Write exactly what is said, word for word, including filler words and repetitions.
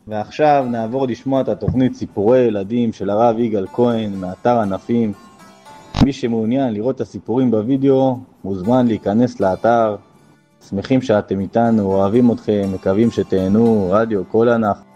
ועכשיו נעבור לשמוע את התוכנית סיפורי ילדים של הרב יגאל כהן מאתר ענפים. מי שמעוניין לראות את הסיפורים בווידאו מוזמן להיכנס לאתר. שמחים שאתם איתנו, אוהבים אתכם, מקווים שתהנו. רדיו כל ענף.